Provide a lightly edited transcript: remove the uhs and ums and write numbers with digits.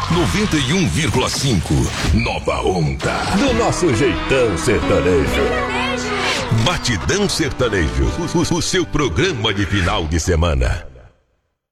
91,5. Nova Onda. Do nosso jeitão sertanejo. Batidão Sertanejo. O seu programa de final de semana.